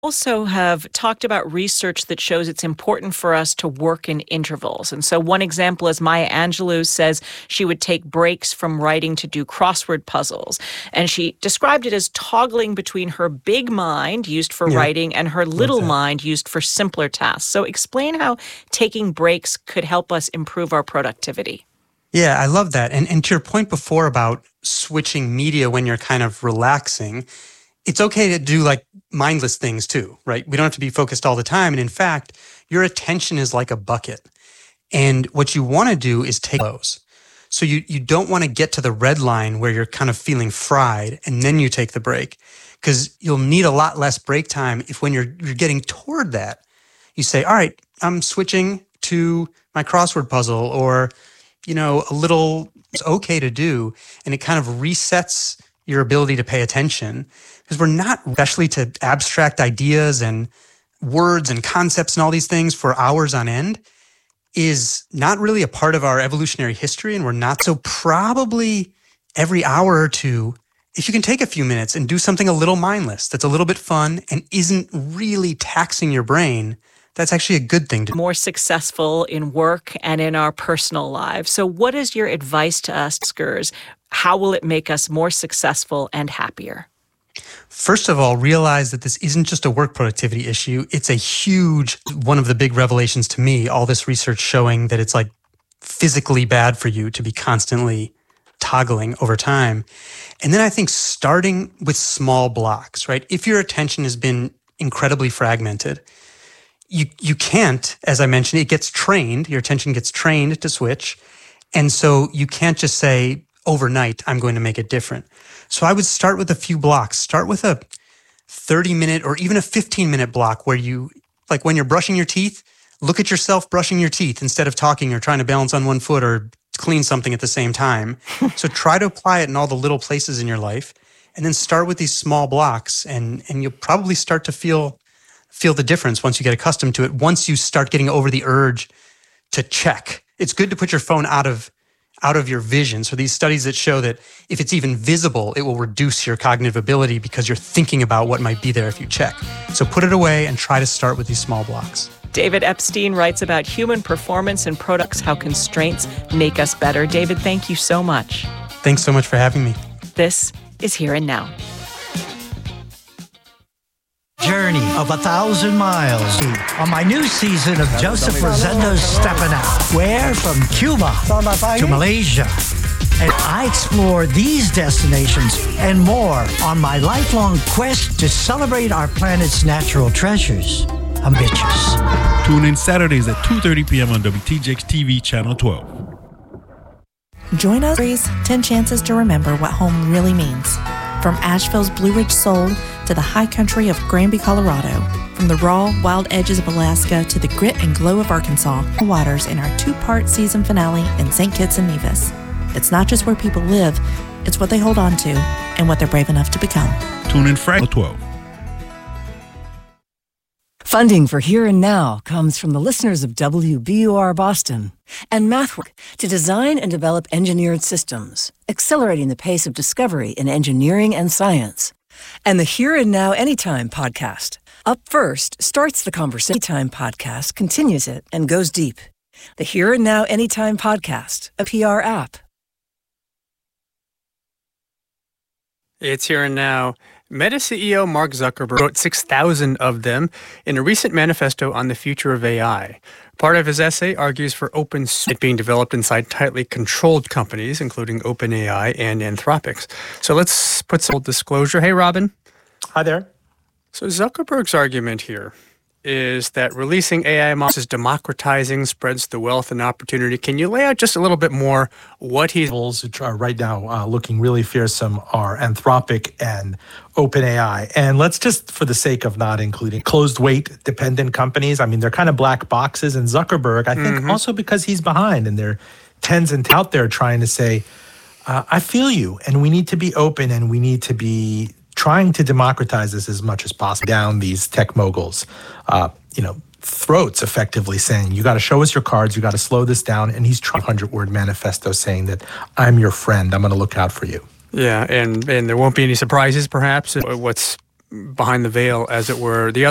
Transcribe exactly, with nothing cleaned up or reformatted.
Also have talked about research that shows it's important for us to work in intervals. And so one example is Maya Angelou says she would take breaks from writing to do crossword puzzles. And she described it as toggling between her big mind used for Yeah. writing and her little that. mind used for simpler tasks. So explain how taking breaks could help us improve our productivity. Yeah, I love that. And and to your point before about switching media when you're kind of relaxing, it's okay to do like mindless things too, right? We don't have to be focused all the time. And in fact, your attention is like a bucket. And what you want to do is take those. So you, you don't want to get to the red line where you're kind of feeling fried and then you take the break, because you'll need a lot less break time if when you're you're getting toward that, you say, all right, I'm switching to my crossword puzzle, or, you know, a little, it's okay to do. And it kind of resets your ability to pay attention, because we're not, especially to abstract ideas and words and concepts and all these things for hours on end, is not really a part of our evolutionary history. And we're not. So probably every hour or two, if you can take a few minutes and do something a little mindless, that's a little bit fun and isn't really taxing your brain, that's actually a good thing to do. More successful in work and in our personal lives. So what is your advice to us, askers? How will it make us more successful and happier? First of all, realize that this isn't just a work productivity issue. It's a huge, one of the big revelations to me, all this research showing that it's like physically bad for you to be constantly toggling over time. And then I think starting with small blocks, right? If your attention has been incredibly fragmented, you you can't, as I mentioned, it gets trained, your attention gets trained to switch. And so you can't just say overnight, I'm going to make it different. So I would start with a few blocks. Start with a thirty minute or even a fifteen minute block where you, like when you're brushing your teeth, look at yourself brushing your teeth instead of talking or trying to balance on one foot or clean something at the same time. So try to apply it in all the little places in your life, and then start with these small blocks, and, and you'll probably start to feel feel the difference once you get accustomed to it. Once you start getting over the urge to check, it's good to put your phone out of out of your vision. So these studies that show that if it's even visible, it will reduce your cognitive ability because you're thinking about what might be there if you check. So put it away and try to start with these small blocks. David Epstein writes about human performance and products, how constraints make us better. David, thank you so much. Thanks so much for having me. This is Here and Now. Journey of a thousand miles on my new season of Joseph Rosendo's Steppin' Out, where from Cuba to Malaysia. And I explore these destinations and more on my lifelong quest to celebrate our planet's natural treasures. Ambitious. Tune in Saturdays at two thirty p.m. on W T J X T V Channel twelve. Join us, ten chances to remember what home really means. From Asheville's Blue Ridge Soul to the high country of Granby, Colorado. From the raw, wild edges of Alaska to the grit and glow of Arkansas. Waters in our two-part season finale in Saint Kitts and Nevis. It's not just where people live, it's what they hold on to and what they're brave enough to become. Tune in Friday at twelve. Funding for Here and Now comes from the listeners of W B U R Boston and MathWorks to design and develop engineered systems, accelerating the pace of discovery in engineering and science. And the Here and Now Anytime podcast. Up First starts the conversation. Anytime podcast continues it and goes deep. The Here and Now Anytime podcast, a P R app. It's Here and Now. Meta C E O Mark Zuckerberg wrote six thousand of them in a recent manifesto on the future of A I. Part of his essay argues for open source being developed inside tightly controlled companies, including OpenAI and Anthropic. So let's put some disclosure. Hey, Robin. Hi there. So Zuckerberg's argument here is that releasing A I models is democratizing, spreads the wealth and opportunity. Can you lay out just a little bit more what he's... Which are right now uh, looking really fearsome are Anthropic and OpenAI. And let's just, for the sake of not including closed weight dependent companies, I mean, they're kind of black boxes. And Zuckerberg, I think mm-hmm. also because he's behind and there are tens and out there trying to say, uh, I feel you, and we need to be open and we need to be trying to democratize this as much as possible down these tech moguls, uh, you know, throats, effectively saying, you got to show us your cards, you got to slow this down. And he's trying a hundred-word manifesto saying that I'm your friend, I'm going to look out for you. Yeah, and, and there won't be any surprises, perhaps, what's behind the veil, as it were. The other